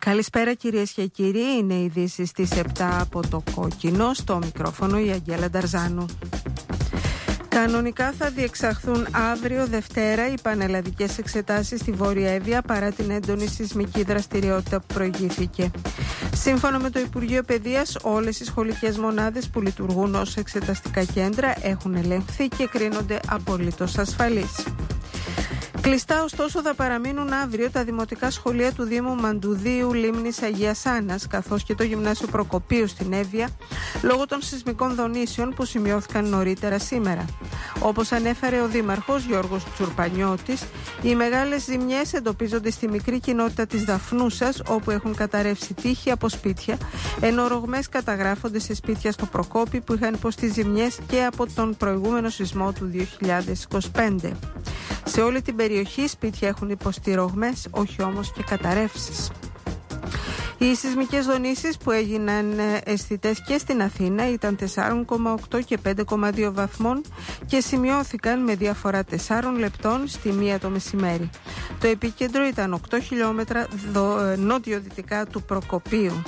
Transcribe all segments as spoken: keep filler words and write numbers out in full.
Καλησπέρα κυρίες και κύριοι, είναι οι ειδήσεις στις επτά από το Κόκκινο, στο μικρόφωνο η Αγγέλα Νταρζάνου. Κανονικά θα διεξαχθούν αύριο Δευτέρα οι πανελλαδικές εξετάσεις στη Βόρεια Εύβοια παρά την έντονη σεισμική δραστηριότητα που προηγήθηκε. Σύμφωνα με το Υπουργείο Παιδείας, όλες οι σχολικές μονάδες που λειτουργούν ως εξεταστικά κέντρα έχουν ελεγχθεί και κρίνονται απολύτως ασφαλείς. Κλειστά ωστόσο θα παραμείνουν αύριο τα δημοτικά σχολεία του Δήμου Μαντουδίου Λίμνης Αγίας Άννας καθώς και το Γυμνάσιο Προκοπίου στην Εύβοια λόγω των σεισμικών δονήσεων που σημειώθηκαν νωρίτερα σήμερα. Όπως ανέφερε ο Δήμαρχος Γιώργος Τσουρπανιώτης, οι μεγάλες ζημιές εντοπίζονται στη μικρή κοινότητα της Δαφνούσας όπου έχουν καταρρεύσει τείχη από σπίτια, ενώ ρογμές καταγράφονται σε σπίτια στο Προκόπι που είχαν υποστεί ζημιές και από τον προηγούμενο σεισμό του δύο χιλιάδες είκοσι πέντε. Σε όλη την περιοχή σπίτια έχουν υποστεί ρογμές, όχι όμως και καταρρεύσεις. Οι σεισμικές δονήσεις που έγιναν αισθητές και στην Αθήνα ήταν τέσσερα κόμμα οκτώ και πέντε κόμμα δύο βαθμών και σημειώθηκαν με διαφορά τεσσάρων λεπτών στη μία το μεσημέρι. Το επίκεντρο ήταν οκτώ χιλιόμετρα νότιο-δυτικά του Προκοπίου.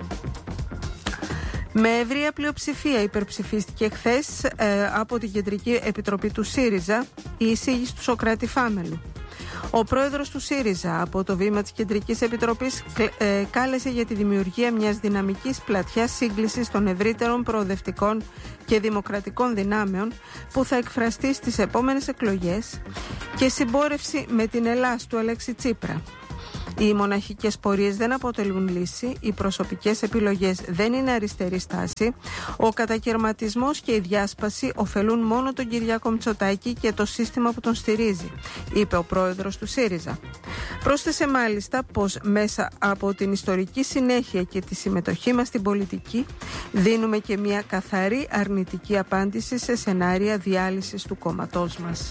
Με ευρεία πλειοψηφία υπερψηφίστηκε χθες ε, από την Κεντρική Επιτροπή του ΣΥΡΙΖΑ η εισήγηση του Σωκράτη Φάμελου. Ο πρόεδρος του ΣΥΡΙΖΑ από το βήμα της Κεντρικής Επιτροπής ε, κάλεσε για τη δημιουργία μιας δυναμικής πλατιάς σύγκλησης των ευρύτερων προοδευτικών και δημοκρατικών δυνάμεων που θα εκφραστεί στις επόμενες εκλογές και συμπόρευση με την Ελλάς του Αλέξη Τσίπρα. Οι μοναχικές πορείες δεν αποτελούν λύση, οι προσωπικές επιλογές δεν είναι αριστερή στάση, ο κατακαιρματισμός και η διάσπαση ωφελούν μόνο τον Κυριάκο Μητσοτάκη και το σύστημα που τον στηρίζει, είπε ο πρόεδρος του ΣΥΡΙΖΑ. Πρόσθεσε μάλιστα πως μέσα από την ιστορική συνέχεια και τη συμμετοχή μας στην πολιτική δίνουμε και μια καθαρή αρνητική απάντηση σε σενάρια διάλυσης του κόμματός μας.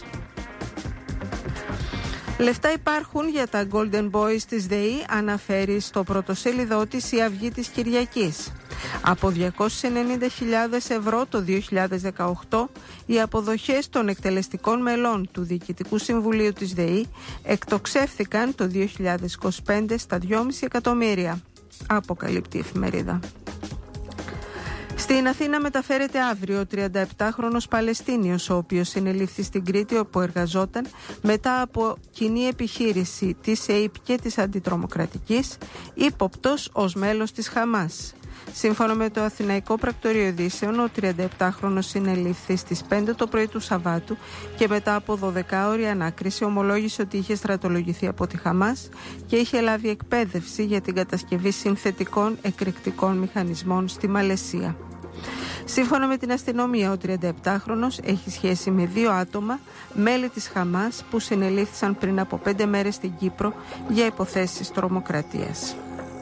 Λεφτά υπάρχουν για τα Golden Boys της ΔΕΗ, αναφέρει στο πρωτοσέλιδό της η Αυγή της Κυριακής. Από διακόσιες ενενήντα χιλιάδες ευρώ το δύο χιλιάδες δεκαοκτώ, οι αποδοχές των εκτελεστικών μελών του Διοικητικού Συμβουλίου της ΔΕΗ εκτοξεύθηκαν το δύο χιλιάδες είκοσι πέντε στα δυόμισι εκατομμύρια, αποκαλύπτει η εφημερίδα. Στην Αθήνα μεταφέρεται αύριο ο τριανταεπτάχρονος Παλαιστίνιος, ο οποίος συνελήφθη στην Κρήτη όπου εργαζόταν μετά από κοινή επιχείρηση της ΕΙΠ και της Αντιτρομοκρατικής, ύποπτος ως μέλος της Χαμάς. Σύμφωνα με το Αθηναϊκό Πρακτορείο Ειδήσεων, ο τριανταεπτάχρονος συνελήφθη στις πέντε το πρωί του Σαββάτου και μετά από δωδεκάωρη ανάκριση ομολόγησε ότι είχε στρατολογηθεί από τη Χαμάς και είχε λάβει εκπαίδευση για την κατασκευή συνθετικών εκρηκτικών μηχανισμών στη Μαλαισία. Σύμφωνα με την αστυνομία, ο τριανταεπτάχρονος έχει σχέση με δύο άτομα, μέλη της Χαμάς, που συνελήφθησαν πριν από πέντε μέρες στην Κύπρο για υποθέσεις τρομοκρατίας.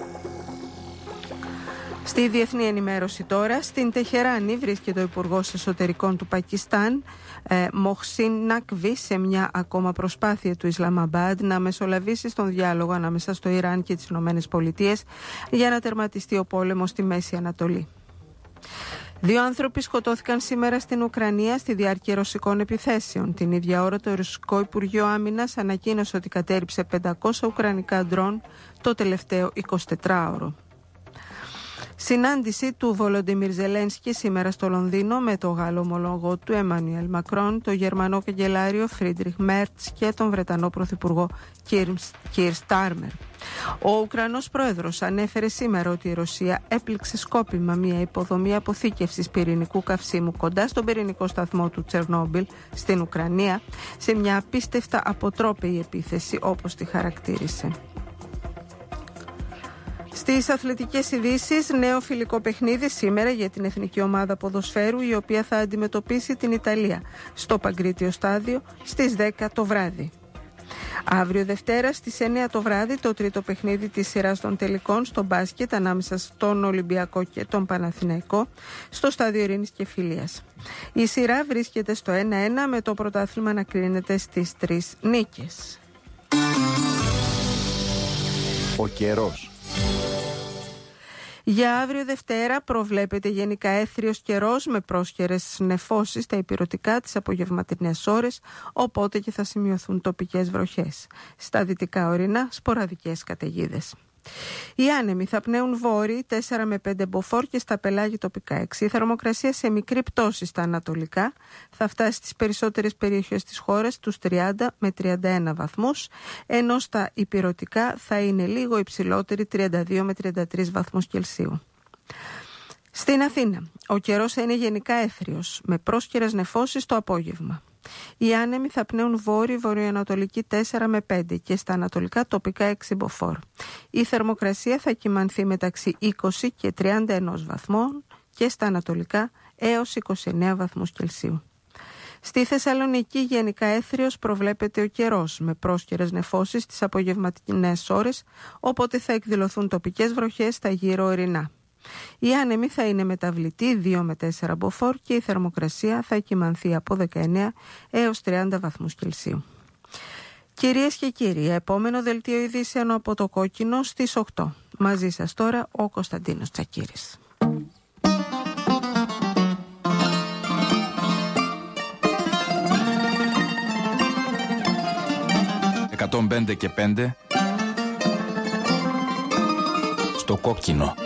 Στη διεθνή ενημέρωση τώρα, στην Τεχεράνη βρίσκεται ο Υπουργός Εσωτερικών του Πακιστάν, ε, Μοχσίν Νακβί, σε μια ακόμα προσπάθεια του Ισλαμαμπάντ να μεσολαβήσει στον διάλογο ανάμεσα στο Ιράν και τις Ηνωμένες Πολιτείες για να τερματιστεί ο πόλεμος στη Μέση Ανατολή. Δύο άνθρωποι σκοτώθηκαν σήμερα στην Ουκρανία στη διάρκεια ρωσικών επιθέσεων. Την ίδια ώρα το Ρωσικό Υπουργείο Άμυνας ανακοίνωσε ότι κατέρριψε πεντακόσια ουκρανικά ντρόν το τελευταίο εικοσιτετράωρο. Συνάντηση του Βολοντιμίρ Ζελένσκι σήμερα στο Λονδίνο με το Γάλλο ομολόγο του Εμμανουέλ Μακρόν, το Γερμανό καγκελάριο Φρίντριχ Μέρτς και τον Βρετανό Πρωθυπουργό Κίρ Στάρμερ. Ο Ουκρανός πρόεδρος ανέφερε σήμερα ότι η Ρωσία έπληξε σκόπιμα μια υποδομή αποθήκευσης πυρηνικού καυσίμου κοντά στον πυρηνικό σταθμό του Τσερνόμπιλ στην Ουκρανία σε μια απίστευτα αποτρόπαιη επίθεση, όπως τη χαρακτήρισε. Στις αθλητικές ειδήσεις, νέο φιλικό παιχνίδι σήμερα για την εθνική ομάδα ποδοσφαίρου, η οποία θα αντιμετωπίσει την Ιταλία στο Παγκρίτιο Στάδιο στις δέκα το βράδυ. Αύριο Δευτέρα στις εννέα το βράδυ το τρίτο παιχνίδι της σειράς των τελικών στο μπάσκετ ανάμεσα στον Ολυμπιακό και τον Παναθηναϊκό στο Στάδιο Ειρήνης και Φιλίας. Η σειρά βρίσκεται στο ένα ένα με το πρωτάθλημα να κρίνεται στις τρεις νίκες. Ο καιρός. Για αύριο Δευτέρα προβλέπεται γενικά έθριος καιρός με πρόσχερες νεφώσεις στα ηπειρωτικά τις απογευματινές ώρες, οπότε και θα σημειωθούν τοπικές βροχές. Στα δυτικά ορεινά σποραδικές καταιγίδες. Οι άνεμοι θα πνέουν βόρειοι τέσσερα με πέντε μποφόρ και στα πελάγη τοπικά έξι. Η θερμοκρασία σε μικρή πτώση στα ανατολικά θα φτάσει στις περισσότερες περιοχές της χώρας τους τριάντα με τριάντα ένα βαθμούς, ενώ στα ηπειρωτικά θα είναι λίγο υψηλότερη τριάντα δύο με τριάντα τρεις βαθμούς Κελσίου. Στην Αθήνα, ο καιρός θα είναι γενικά έθριος, με πρόσκαιρες νεφώσεις το απόγευμα. Οι άνεμοι θα πνέουν βόρειο-βορειοανατολική τέσσερα με πέντε και στα ανατολικά τοπικά έξι μποφόρ. Η θερμοκρασία θα κυμανθεί μεταξύ είκοσι και τριάντα ένα βαθμών και στα ανατολικά έως είκοσι εννέα βαθμούς Κελσίου. Στη Θεσσαλονίκη γενικά έθριος προβλέπεται ο καιρός, με πρόσκαιρες νεφώσεις τις απογευματινές ώρες, όποτε θα εκδηλωθούν τοπικές βροχές στα γύρω ορεινά. Η άνεμη θα είναι μεταβλητή δύο με τέσσερα μποφόρ και η θερμοκρασία θα κυμανθεί από δεκαεννέα έως τριάντα βαθμούς Κελσίου. Κυρίες και κύριοι, επόμενο δελτίο ειδήσεων από το Κόκκινο στις οκτώ. Μαζί σας τώρα ο Κωνσταντίνος Τσακίρης. εκατόν πέντε και πέντε στο Κόκκινο.